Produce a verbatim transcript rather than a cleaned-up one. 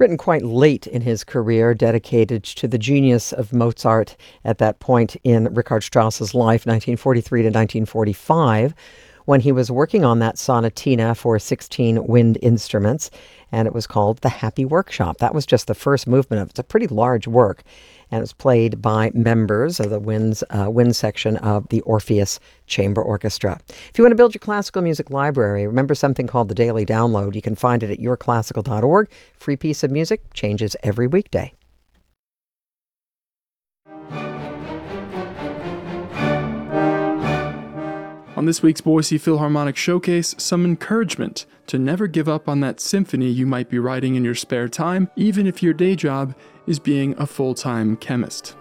Written quite late in his career, dedicated to the genius of Mozart at that point in Richard Strauss's life, nineteen forty-three to nineteen forty-five, when he was working on that sonatina for sixteen wind instruments, and it was called The Happy Workshop. That was just the first movement of it. It's a pretty large work, and it was played by members of the winds, uh, wind section of the Orpheus Chamber Orchestra. If you want to build your classical music library, remember something called the Daily Download. You can find it at your classical dot org. Free piece of music changes every weekday. On this week's Boise Philharmonic Showcase, some encouragement to never give up on that symphony you might be writing in your spare time, even if your day job is being a full-time chemist.